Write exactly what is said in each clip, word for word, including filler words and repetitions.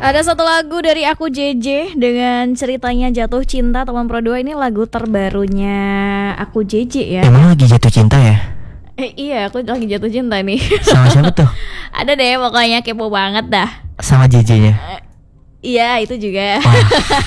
Ada satu lagu dari aku J J dengan ceritanya jatuh cinta teman Pro dua. Ini lagu terbarunya aku J J ya. Emang lagi jatuh cinta ya? Eh, iya aku lagi jatuh cinta nih. Sama siapa tuh? Ada deh pokoknya kepo banget dah. Sama J J-nya? Eh, iya itu juga. Wah,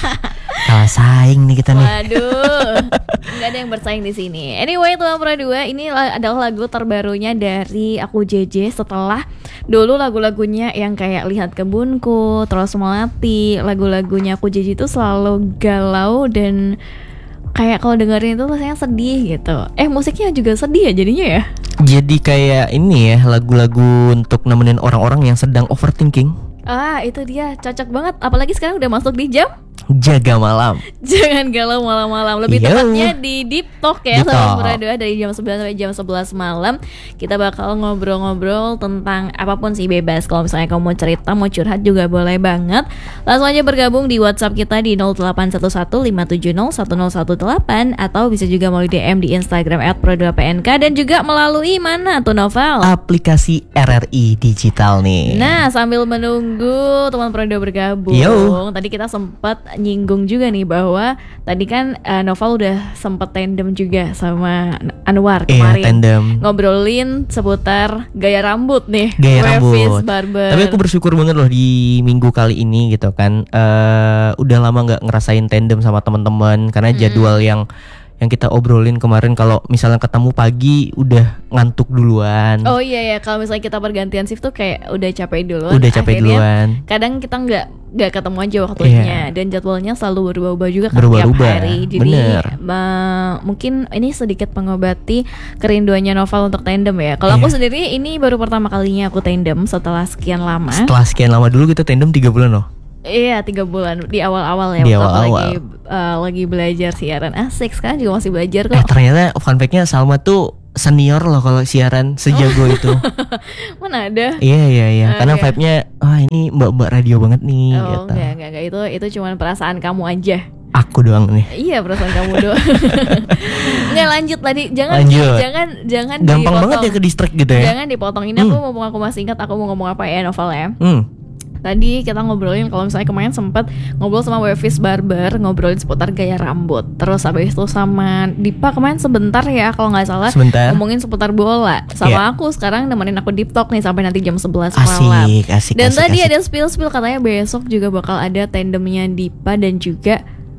kalah saing nih kita nih. Waduh, nggak ada yang bersaing di sini. Anyway, teman Pro dua, ini adalah lagu terbarunya dari aku J J setelah dulu lagu-lagunya yang kayak Lihat Kebunku, Terus Melati, lagu-lagunya aku J J itu selalu galau dan kayak kalau dengerin itu rasanya sedih gitu. Eh musiknya juga sedih ya jadinya ya. Jadi kayak ini ya, lagu-lagu untuk nemenin orang-orang yang sedang overthinking. Ah itu dia, cocok banget. Apalagi sekarang udah masuk di jam Jaga malam. Jangan galau malam-malam. Lebih Yo. tepatnya di Deep Talk ya Deep sama Talk. Pro dua dari jam sembilan sampai jam sebelas malam. Kita bakal ngobrol-ngobrol tentang apapun sih, bebas. Kalau misalnya kamu mau cerita, mau curhat juga boleh banget. Langsung aja bergabung di WhatsApp kita di nol delapan satu satu lima tujuh nol satu nol satu delapan, atau bisa juga melalui D M di Instagram at pro dua p n k, dan juga melalui mana tuh Novel? Aplikasi R R I Digital nih. Nah, sambil menunggu teman Pro dua bergabung, Yo. tadi kita sempat nyinggung juga nih bahwa tadi kan uh, Noval udah sempat tandem juga sama Anwar Iya, kemarin. tandem. Ngobrolin seputar gaya rambut nih. Gaya Wefis rambut. Barber. Tapi aku bersyukur banget loh di minggu kali ini gitu kan. Eh udah lama nggak ngerasain tandem sama teman-teman karena jadwal yang yang kita obrolin kemarin, kalau misalnya ketemu pagi udah ngantuk duluan. Oh iya ya, kalau misalnya kita pergantian shift tuh kayak udah capek duluan. Udah capek Akhirnya duluan. kadang kita nggak nggak ketemu aja waktunya. Iya. Dan jadwalnya selalu berubah-ubah juga kan tiap Berubah-ubah, hari. Jadi bener. ma- mungkin ini sedikit mengobati kerinduannya Novel untuk tandem ya. Kalau Iya. aku sendiri ini baru pertama kalinya aku tandem setelah sekian lama. Setelah sekian lama dulu kita tandem tiga bulan loh. Iya, tiga bulan di awal-awal ya. Di waktu aku awal-awal. lagi uh, lagi belajar siaran. Asik, sekarang juga masih belajar Eh kok. ternyata fun fact-nya Salma tuh senior loh kalau siaran, sejago itu. Mana ada? Iya iya iya. Oh, Karena iya. vibe-nya wah ini mbak-mbak radio banget nih Oh gitu. enggak, enggak, enggak. Itu, itu cuma perasaan kamu aja. Aku doang nih. Iya, perasaan kamu doang. Enggak, lanjut tadi. Jangan Lanjut. jangan jangan Gampang dipotong. banget ya ke distract gitu ya. Jangan dipotong. Ini aku Hmm. mumpung aku masih ingat aku mau ngomong apa ya, Novel ya. Hmm. Tadi kita ngobrolin kalau misalnya kemarin sempat ngobrol sama Wefis Barber, ngobrolin seputar gaya rambut. Terus habis itu sama Dipa kemarin sebentar ya kalau nggak salah, Sebentar. ngomongin seputar bola. Sama Iya. aku sekarang nemenin aku Deep Talk nih sampai nanti jam sebelas malam. Asik, asik, Dan asik, tadi asik. ada spill-spill katanya besok juga bakal ada tandemnya Dipa dan juga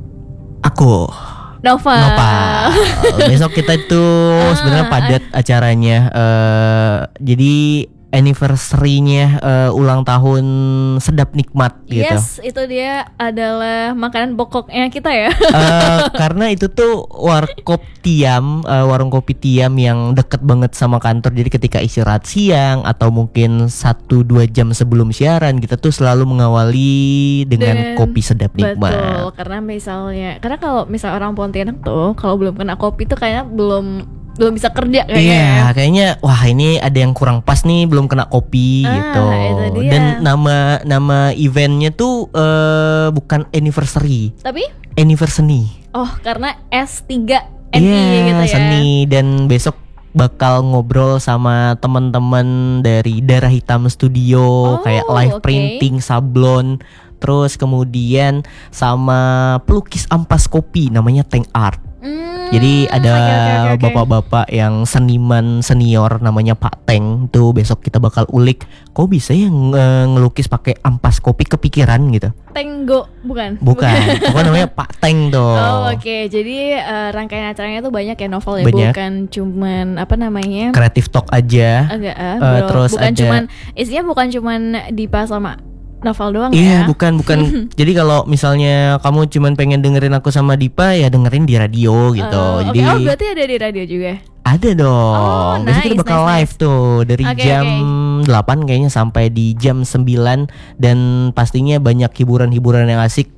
Aku Nova. Nopal. Besok kita itu sebenarnya padat acaranya. Eh jadi anniversary-nya eh, ulang tahun Sedap Nikmat gitu. Yes, itu dia adalah makanan pokoknya kita ya. Eh, karena itu tuh warkop Tiam, eh, warung kopi Tiam yang deket banget sama kantor. Jadi ketika istirahat siang atau mungkin satu dua jam sebelum siaran, kita tuh selalu mengawali dengan Dan- kopi Sedap Betul, Nikmat. karena misalnya, karena kalau misal orang Pontianak tuh kalau belum kena kopi tuh kayaknya belum belum bisa kerja kayaknya. Iya, kayaknya wah ini ada yang kurang pas nih, belum kena kopi Ah, gitu. itu dia. Dan nama nama eventnya tuh eh, bukan anniversary, Tapi anniversary. oh karena S tiga N I Iya, gitu ya. seni. Dan besok bakal ngobrol sama teman-teman dari Darah Hitam Studio, Oh, kayak live oke. printing, sablon, terus kemudian sama pelukis ampas kopi namanya Tank Art. Hmm, Jadi ada oke, oke, oke, oke. bapak-bapak yang seniman senior namanya Pak Teng. Tuh besok kita bakal ulik, kok bisa ya nge- ngelukis pakai ampas kopi, kepikiran gitu. Tenggo bukan? Bukan, pokoknya namanya Pak Teng tuh. Oh oke, jadi eh, rangkaian acaranya tuh banyak ya Novel ya, Banyak. bukan cuman apa namanya? Kreatif talk aja. Agak ah, Eh, bro. terus bukan ada- cuman isinya bukan cuman Dipa sama Novel doang Iya, ya. bukan bukan. Jadi kalau misalnya kamu cuman pengen dengerin aku sama Dipa, ya dengerin di radio gitu. Eh, Jadi oke, oh berarti ada di radio juga. ada dong. Oh, Besok kita nice, bakal nice, live tuh dari Oke, jam delapan kayaknya sampai di jam sembilan, dan pastinya banyak hiburan-hiburan yang asik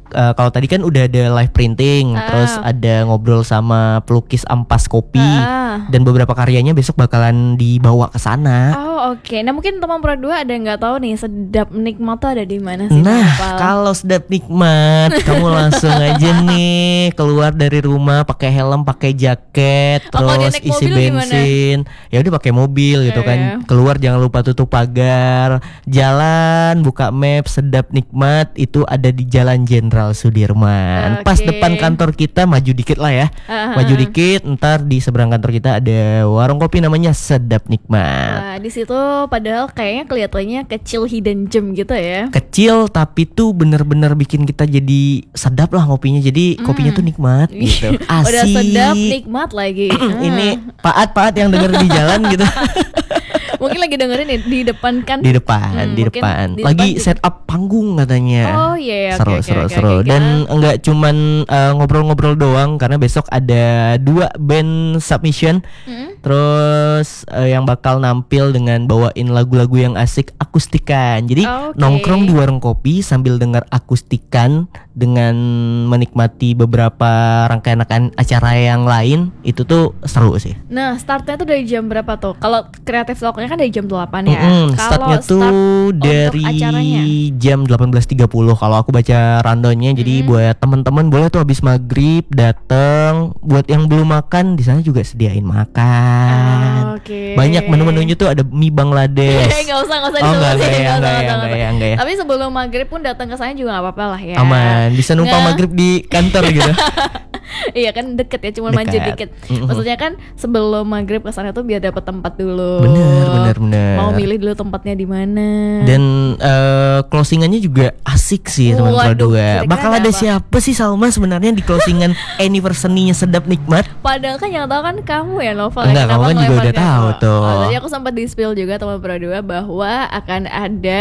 uh, kalau tadi kan udah ada live printing, Ah. terus ada ngobrol sama pelukis ampas kopi, Ah. dan beberapa karyanya besok bakalan dibawa ke sana. Oh oke, nah mungkin teman Pro dua ada yang nggak tahu nih sedap nikmat tuh ada di mana sih? Nah, Noval? kalau sedap nikmat, kamu langsung aja nih keluar dari rumah pakai helm, pakai jaket, Oh, kalau dia terus naik isi mobil gimana? bensin. Ya udah pakai mobil gitu Iya. kan. Keluar jangan lupa tutup pagar. Jalan, buka map, sedap nikmat itu ada di Jalan Jenderal Sudirman. Pas Oke. depan kantor kita, maju dikit lah ya. Ah, Maju ah, ah. dikit, ntar di seberang kantor kita ada warung kopi namanya Sedap Nikmat. Nah, di situ padahal kayaknya kelihatannya kecil hidden gem gitu ya. Kecil tapi tuh bener-bener bikin kita jadi sedap lah ngopinya. Jadi kopinya tuh nikmat gitu. Asik. Udah sedap nikmat lagi. Ah. Ini paat-paat yang denger di jalan gitu. Mungkin lagi dengerin nih di depan kan? Di depan, Hmm, di mungkin depan. di Lagi depan set up panggung katanya. Oh iya, iya, oke, seru, oke, seru, oke, seru. oke. Dan enggak cuman uh, ngobrol-ngobrol doang, karena besok ada dua band submission. Mm-mm. Terus uh, yang bakal nampil dengan bawain lagu-lagu yang asik akustikan. Jadi Oke. nongkrong di warung kopi sambil dengar akustikan dengan menikmati beberapa rangkaian acara yang lain, itu tuh seru sih. Nah, startnya tuh dari jam berapa tuh? Kalau kreatif talknya kan dari jam delapan ya. Mm-mm, Kalau startnya tuh start untuk dari acaranya? jam delapan belas tiga puluh. Kalau aku baca rundownnya, jadi buat teman-teman boleh tuh habis maghrib datang. Buat yang belum makan di sana juga sediain makan. Ah, oke. Banyak menu-menunya tuh ada mie Bangladesh. Eh, nggak usah, nggak usah Oh, enggak, disebutin, enggak ya, nggak usah, enggak ya, nggak usah, enggak nggak ya, usah. enggak ya. Tapi sebelum maghrib pun datang ke sana juga nggak apa-apa lah ya. Aman, bisa numpang Nggak. maghrib di kantor gitu. Iya kan deket ya, cuma Dekat. manjat dikit. Mm-mm. Maksudnya kan sebelum maghrib ke sana tuh biar dapat tempat dulu. Bener, bener, bener. Mau milih dulu tempatnya di mana. Dan eh, closingannya juga asik sih teman Pro Waduh, dua. kira-kira Bakal ada ada apa? siapa sih Salma sebenarnya di closingan anniversary-nya Sedap Nikmat? Padahal kan yang tahu kan kamu ya Novel. Enggak, ya. Kenapa kamu kan juga ngelempar udah ke tahu aku? tuh. Oh, tadi aku sempat di-spill juga teman Pro dua bahwa akan ada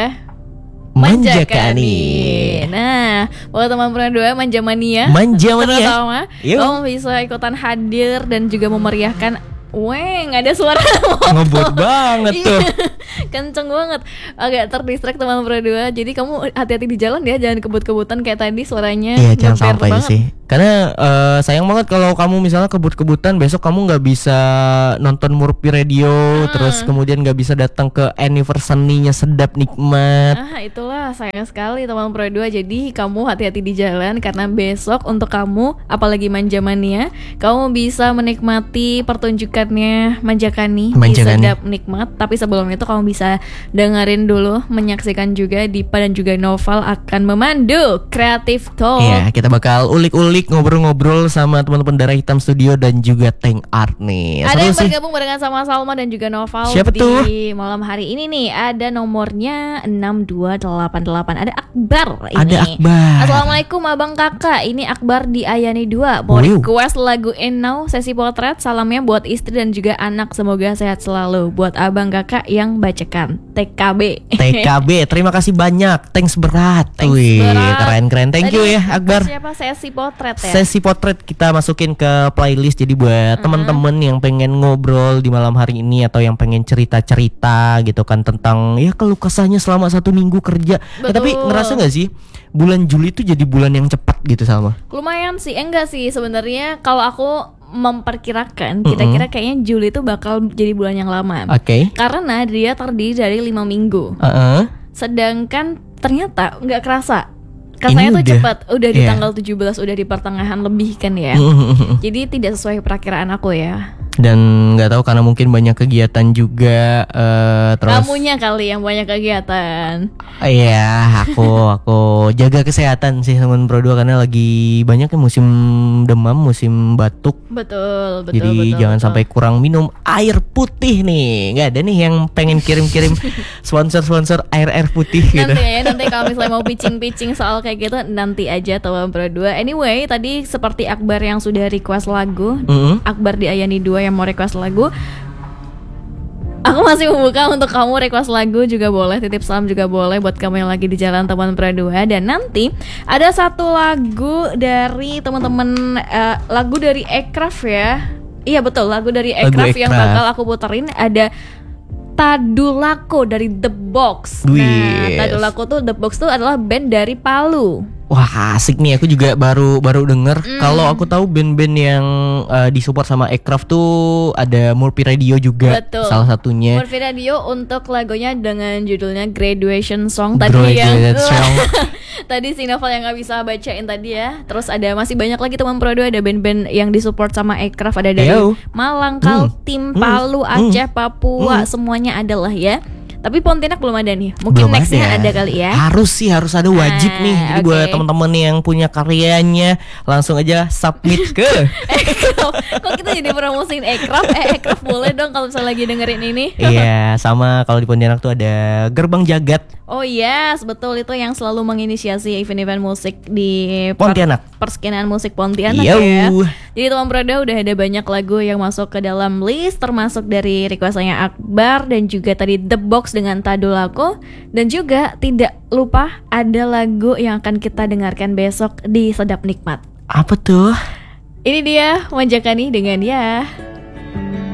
Manja Manjakani. Kani. Nah, buat teman Pro dua Manja Mania. Manja Mania. Terutama Yuk. kamu bisa ikutan hadir dan juga memeriahkan. Weng, ada suara Ngebut banget tuh. kenceng banget, agak terdistract teman Pro dua. Jadi kamu hati-hati di jalan ya, jangan kebut-kebutan kayak tadi suaranya. Iya, jangan ngeber sampai banget. sih. Karena eh, sayang banget kalau kamu misalnya kebut-kebutan besok kamu nggak bisa nonton Murphy Radio, Ah. terus kemudian nggak bisa datang ke anniversary-nya Sedap Nikmat. Ah, itulah sayang sekali teman Pro dua. Jadi kamu hati-hati di jalan karena besok untuk kamu apalagi Manja Mania, kamu bisa menikmati pertunjukannya Manjakani di Manjakani. Sedap Nikmat. Tapi sebelum itu kamu bisa dengerin dulu, menyaksikan juga Dipa dan juga Noval akan memandu Creative Talk. Iya, kita bakal ulik-ulik ngobrol-ngobrol sama teman-teman Darah Hitam Studio dan juga Tank Art nih. Ada Seru yang sih. bergabung barengan sama Salma dan juga Noval. Siapa di tuh? malam hari ini nih. Ada nomornya enam dua delapan delapan. Ada Akbar ini. Ada Akbar. Assalamualaikum abang kakak. Ini Akbar di Ayani dua. Mau Wow. request lagu In Now sesi potret. Salamnya buat istri dan juga anak. Semoga sehat selalu. Buat abang kakak yang bacakan T K B. T K B, terima kasih banyak. Thanks berat. Thanks Wih, berat. keren-keren. Thank you Tadi ya Akbar. Siapa sesi potret ya? Sesi potret kita masukin ke playlist. Jadi buat teman-teman yang pengen ngobrol di malam hari ini atau yang pengen cerita-cerita gitu kan tentang ya keluh kesahnya selama satu minggu kerja. Eh, tapi Betul. ngerasa nggak sih bulan Juli itu jadi bulan yang cepat gitu Salma? Lumayan sih, eh, enggak sih sebenarnya kalau aku memperkirakan kira-kira kayaknya Juli itu bakal jadi bulan yang lama. Oke. Karena dia terdiri dari lima minggu. Heeh. Sedangkan ternyata nggak kerasa. Rasanya Ini tuh udah- cepat, udah di iya. tanggal tujuh belas, udah di pertengahan lebih kan ya. Jadi tidak sesuai perakiraan aku ya. Dan nggak tahu karena mungkin banyak kegiatan juga eh, terus. Kamunya kali yang banyak kegiatan. Iya, aku aku jaga kesehatan sih teman Pro dua karena lagi banyak ya musim demam, musim batuk. Betul, betul, Jadi betul. jangan betul. sampai kurang minum air putih nih. Nggak ada nih yang pengen kirim-kirim sponsor-sponsor air-air putih gitu. Nanti ya, nanti kalau misalnya mau pitching-pitching soal kayak gitu nanti aja teman Pro dua. Anyway, tadi seperti Akbar yang sudah request lagu, Mm-mm. Akbar di Ayani dua yang mau request lagu. Aku masih membuka untuk kamu request lagu juga boleh, titip salam juga boleh buat kamu yang lagi di jalan teman Pro dua. Dan nanti ada satu lagu dari teman-teman, eh, lagu dari Aircraft ya. Iya betul, lagu dari Lagu Aircraft yang Aircraft. bakal aku puterin. Ada Tadulako dari The Box. Wih. Nah, Tadulako tuh The Box tuh adalah band dari Palu. Wah asik nih, aku juga baru baru denger. Mm. Kalau aku tahu band-band yang uh, disupport sama Aircraft tuh ada Murphy Radio juga. Betul. Salah satunya. Murphy Radio untuk lagunya dengan judulnya Graduation Song tadi ya. Graduation Song. Tadi si Novel yang nggak bisa bacain tadi ya. Terus ada masih banyak lagi teman Pro dua, ada band-band yang disupport sama Aircraft, ada dari Yo. Malang, Hmm. Kaltim, Hmm. Palu, Hmm. Aceh, Papua, Hmm. semuanya ada lah ya. Tapi Pontianak belum ada nih. Mungkin Belum nextnya ada. kali ya. Harus sih, harus ada, wajib Ah, nih. Jadi oke. buat teman-teman yang punya karyanya langsung aja submit ke. Aircraft. Kok kita jadi promosiin Aircraft? Eh Aircraft boleh dong kalau misalnya lagi dengerin ini. Iya, sama kalau di Pontianak tuh ada Gerbang Jagat Oh yes, betul, itu yang selalu menginisiasi event-event musik di per- Pontianak. perskenaan musik Pontianak Yo. ya. Jadi teman Prada udah ada banyak lagu yang masuk ke dalam list, termasuk dari requestannya Akbar dan juga tadi The Box dengan Tadulako, dan juga tidak lupa ada lagu yang akan kita dengarkan besok di Sedap Nikmat. Apa tuh? Ini dia Manjakani dengan Ya.